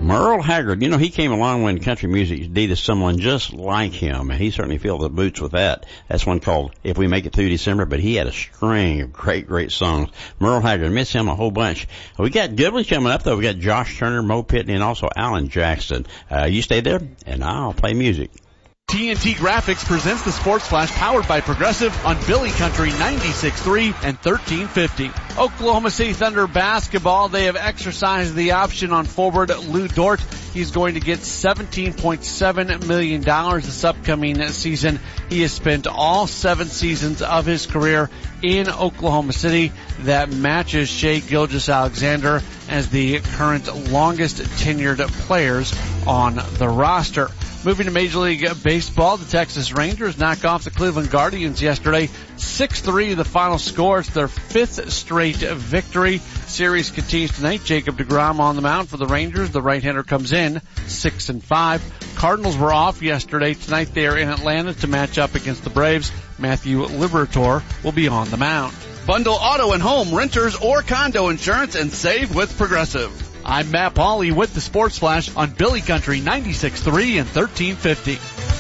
Merle Haggard, he came along when country music needed someone just like him, and he certainly filled the boots with that. That's one called If We Make It Through December, but he had a string of great songs. Merle Haggard, miss him a whole bunch. We got good ones coming up, though. We got Josh Turner, Mo Pitney, and also Alan Jackson. You stay there, and I'll play music. TNT Graphics presents the Sports Flash powered by Progressive on Billy Country 96.3 and 1350. Oklahoma City Thunder basketball, they have exercised the option on forward Lou Dort. He's going to get $17.7 million this upcoming season. He has spent all 7 seasons of his career in Oklahoma City. That matches Shai Gilgeous-Alexander as the current longest tenured players on the roster. Moving to Major League Baseball, the Texas Rangers knock off the Cleveland Guardians yesterday. 6-3 the final score. It's their 5th straight victory. Series continues tonight. Jacob deGrom on the mound for the Rangers. The right-hander comes in 6-5. Cardinals were off yesterday. Tonight they are in Atlanta to match up against the Braves. Matthew Liberatore will be on the mound. Bundle auto and home, renters, or condo insurance and save with Progressive. I'm Matt Pauley with the Sports Flash on Billy Country 96.3 and 1350.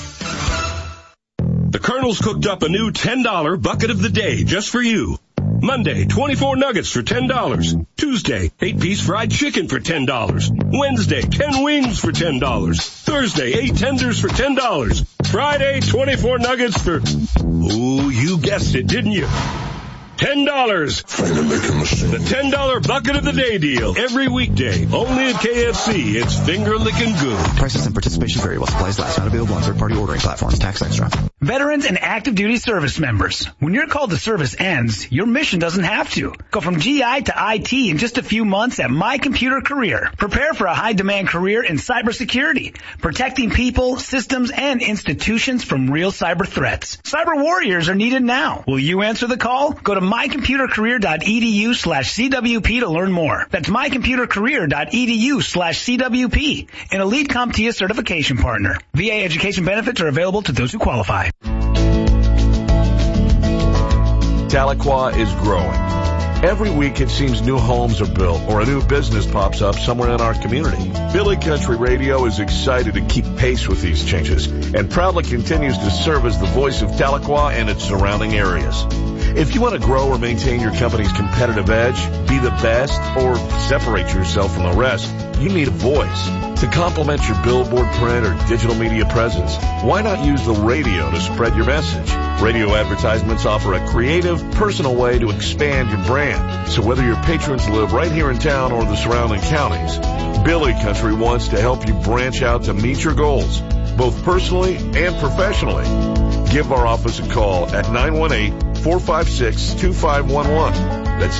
The Colonel's cooked up a new $10 bucket of the day just for you. Monday, 24 nuggets for $10. Tuesday, 8-piece fried chicken for $10. Wednesday, 10 wings for $10. Thursday, 8 tenders for $10. Friday, 24 nuggets for... Ooh, you guessed it, didn't you? $10. Finger licking machine. The $10 bucket of the day deal. Every weekday. Only at KFC. It's finger licking good. Prices and participation vary while supplies last. Not available on third-party ordering platforms. Tax extra. Veterans and active duty service members. When your call to service ends, your mission doesn't have to. Go from GI to IT in just a few months at My Computer Career. Prepare for a high-demand career in cybersecurity, protecting people, systems, and institutions from real cyber threats. Cyber warriors are needed now. Will you answer the call? Go to mycomputercareer.edu/CWP to learn more. That's mycomputercareer.edu/CWP. An elite CompTIA certification partner. VA education benefits are available to those who qualify. Tahlequah is growing. Every week it seems new homes are built or a new business pops up somewhere in our community. Billy Country Radio is excited to keep pace with these changes and proudly continues to serve as the voice of Tahlequah and its surrounding areas. If you want to grow or maintain your company's competitive edge, be the best, or separate yourself from the rest, you need a voice. To complement your billboard, print, or digital media presence, why not use the radio to spread your message? Radio advertisements offer a creative, personal way to expand your brand. So whether your patrons live right here in town or the surrounding counties, Billy Country wants to help you branch out to meet your goals, both personally and professionally. Give our office a call at 918-456-2511. That's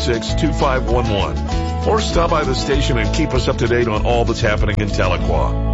918-456-2511. Or stop by the station and keep us up to date on all that's happening in Tahlequah.